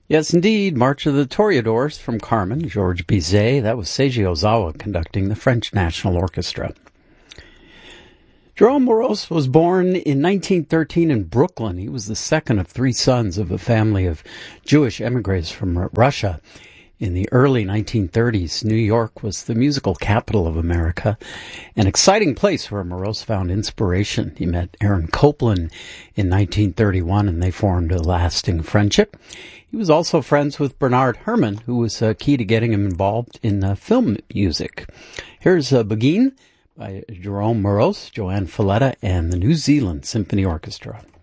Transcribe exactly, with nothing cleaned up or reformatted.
Yes, indeed. March of the Toreadors from Carmen, Georges Bizet. That was Seiji Ozawa conducting the French National Orchestra. Jerome Moroz was born in nineteen thirteen in Brooklyn. He was the second of three sons of a family of Jewish emigres from Russia. In the early nineteen thirties, New York was the musical capital of America, an exciting place where Moroz found inspiration. He met Aaron Copland in nineteen thirty-one, and they formed a lasting friendship. He was also friends with Bernard Herrmann, who was uh, key to getting him involved in uh, film music. Here's uh, Begin by Jerome Moroz, Joanne Falletta, and the New Zealand Symphony Orchestra.